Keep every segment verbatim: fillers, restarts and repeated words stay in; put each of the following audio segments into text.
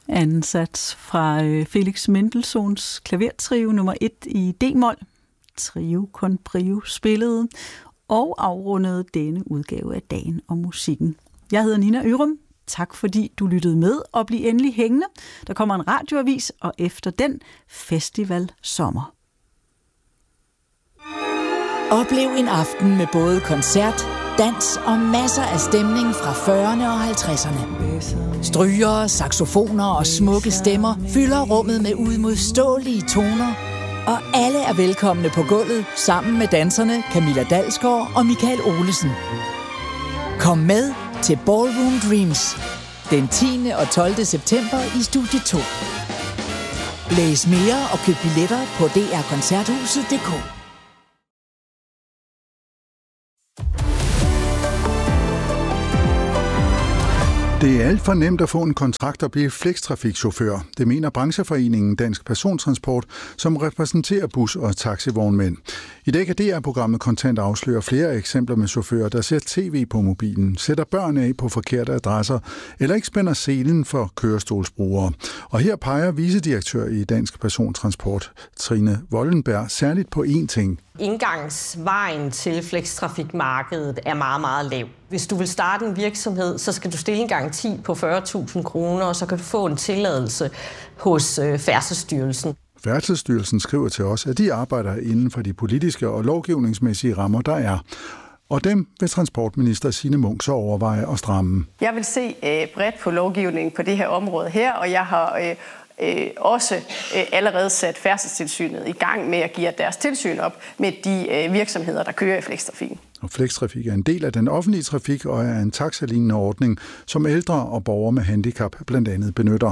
Anden sats fra Felix Mendelssohns klavertrio nummer et i D-mol. Trio con brio spillede og afrundede denne udgave af Dagen om musikken. Jeg hedder Nina Ørum. Tak fordi du lyttede med, og bliv endelig hængende. Der kommer en radioavis, og efter den festival sommer. Oplev en aften med både koncert, dans og masser af stemning fra fyrrerne og halvtredserne. Strygere, saxofoner og smukke stemmer fylder rummet med uimodståelige toner, og alle er velkomne på gulvet sammen med danserne Camilla Dalsgaard og Michael Olesen. Kom med til Ballroom Dreams den tiende og tolvte september i Studie to. Læs mere og køb billetter på d r koncerthuset punktum d k. Det er alt for nemt at få en kontrakt og blive flextrafikchauffør. Det mener brancheforeningen Dansk Persontransport, som repræsenterer bus- og taxivognmænd. I dag kan D R-programmet Kontant afsløre flere eksempler med chauffører, der ser tv på mobilen, sætter børn af på forkerte adresser eller ikke spænder selen for kørestolsbrugere. Og her peger vicedirektør i Dansk Persontransport, Trine Wollenberg, særligt på én ting. Indgangsvejen til flextrafikmarkedet er meget, meget lav. Hvis du vil starte en virksomhed, så skal du stille en garanti på fyrre tusind kroner, og så kan du få en tilladelse hos øh, Færdselsstyrelsen. Færdselsstyrelsen skriver til os, at de arbejder inden for de politiske og lovgivningsmæssige rammer, der er. Og dem vil transportminister Signe Munk så overveje at stramme. Jeg vil se øh, bredt på lovgivningen på det her område her, og jeg har øh, øh, også øh, allerede sat Færdselstilsynet i gang med at give deres tilsyn op med de øh, virksomheder, der kører i flextrafikken. Og flextrafik er en del af den offentlige trafik og er en taxalignende ordning, som ældre og borgere med handicap blandt andet benytter.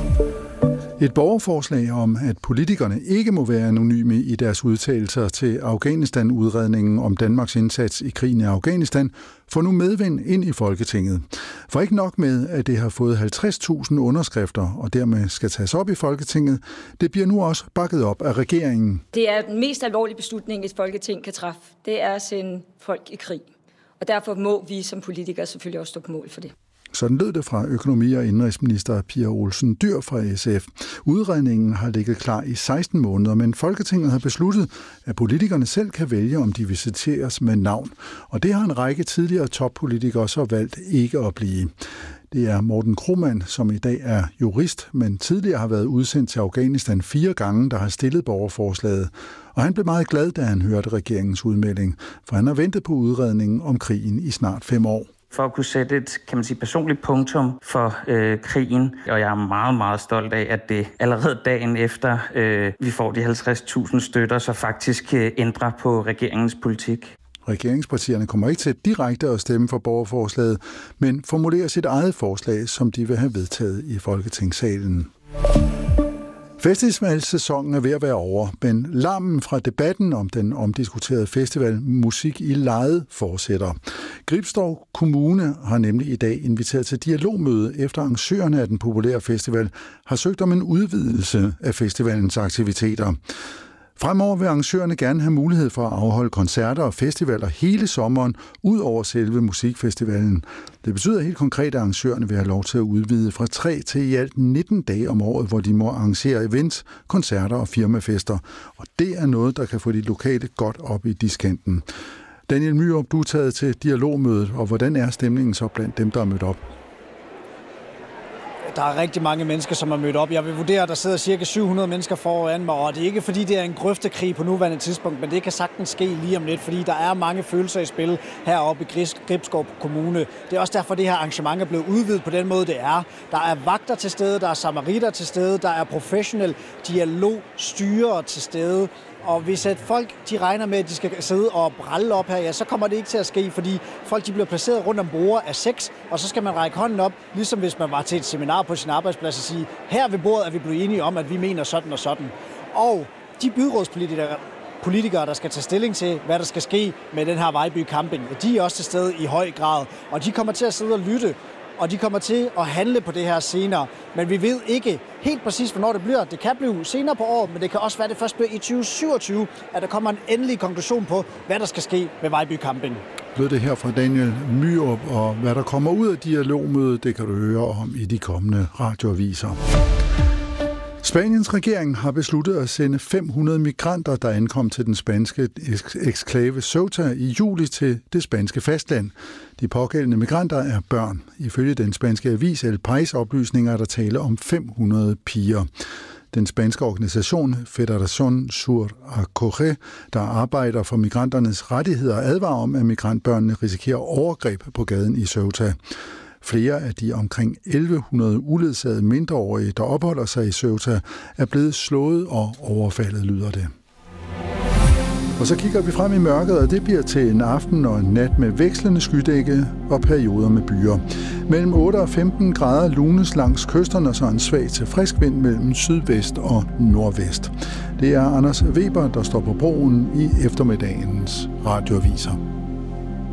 Et borgerforslag om, at politikerne ikke må være anonyme i deres udtalelser til Afghanistan-udredningen om Danmarks indsats i krigen i Afghanistan, får nu medvind ind i Folketinget. For ikke nok med, at det har fået halvtreds tusind underskrifter og dermed skal tages op i Folketinget, det bliver nu også bakket op af regeringen. Det er den mest alvorlige beslutning, et Folketing kan træffe. Det er at sende folk i krig. Og derfor må vi som politikere selvfølgelig også stå på mål for det. Sådan lød det fra økonomi- og indenrigsminister Pia Olsen Dyhr fra S F. Udredningen har ligget klar i seksten måneder, men Folketinget har besluttet, at politikerne selv kan vælge, om de vil citeres med navn. Og det har en række tidligere toppolitikere så valgt ikke at blive. Det er Morten Kromann, som i dag er jurist, men tidligere har været udsendt til Afghanistan fire gange, der har stillet borgerforslaget. Og han blev meget glad, da han hørte regeringens udmelding, for han har ventet på udredningen om krigen i snart fem år. For at kunne sætte et, kan man sige, personligt punktum for øh, krigen. Og jeg er meget, meget stolt af, at det allerede dagen efter, øh, vi får de halvtreds tusind støtter, så faktisk øh, ændrer på regeringens politik. Regeringspartierne kommer ikke til direkte at stemme for borgerforslaget, men formulerer sit eget forslag, som de vil have vedtaget i Folketingssalen. Festivalsæsonen er ved at være over, men larmen fra debatten om den omdiskuterede festival Musik i Lejet fortsætter. Gribskov Kommune har nemlig i dag inviteret til dialogmøde, efter arrangørerne af den populære festival har søgt om en udvidelse af festivalens aktiviteter. Fremover vil arrangørerne gerne have mulighed for at afholde koncerter og festivaler hele sommeren, ud over selve musikfestivalen. Det betyder helt konkret, at arrangørerne vil have lov til at udvide fra tre til i alt nitten dage om året, hvor de må arrangere events, koncerter og firmafester. Og det er noget, der kan få de lokale godt op i diskanten. Daniel Myrup, du er taget til dialogmødet, og hvordan er stemningen så blandt dem, der er mødt op? Der er rigtig mange mennesker, som er mødt op. Jeg vil vurdere, at der sidder cirka syv hundrede mennesker foran mig, og det er ikke fordi, det er en grøftekrig på nuværende tidspunkt, men det kan sagtens ske lige om lidt, fordi der er mange følelser i spil heroppe i Gribskov Kommune. Det er også derfor, det her arrangement er blevet udvidet på den måde, det er. Der er vagter til stede, der er samaritter til stede, der er professionel dialogstyrere til stede. Og hvis at folk de regner med, at de skal sidde og bralle op her, ja, så kommer det ikke til at ske, fordi folk de bliver placeret rundt om bordet af seks, og så skal man række hånden op, ligesom hvis man var til et seminar på sin arbejdsplads og sige, her ved bordet er vi blevet enige om, at vi mener sådan og sådan. Og de byrådspolitikere, politikere, der skal tage stilling til, hvad der skal ske med den her Vejby Camping, de er også til stede i høj grad, og de kommer til at sidde og lytte, og de kommer til at handle på det her senere. Men vi ved ikke helt præcis, hvornår det bliver. Det kan blive senere på året, men det kan også være, det først bliver i tyve syvogtyve, at der kommer en endelig konklusion på, hvad der skal ske med Vejby Camping. lød det her fra Daniel Myrup, og hvad der kommer ud af dialogmødet, det kan du høre om i de kommende radioaviser. Spaniens regering har besluttet at sende fem hundrede migranter, der ankom til den spanske eksklave Ceuta i juli til det spanske fastland. De pågældende migranter er børn. Ifølge den spanske avis El País oplysninger er der tale om fem hundrede piger. Den spanske organisation Federación Sur Acoge, der arbejder for migranternes rettigheder, advarer om, at migrantbørnene risikerer overgreb på gaden i Ceuta. Flere af de omkring elleve hundrede uledsagede mindreårige, der opholder sig i Ceuta, er blevet slået og overfaldet, lyder det. Og så kigger vi frem i mørket, og det bliver til en aften og en nat med vekslende skydække og perioder med byer. Mellem otte og femten grader lunes langs kysterne, og så en svag til frisk vind mellem sydvest og nordvest. Det er Anders Weber, der står på broen i eftermiddagens radioaviser.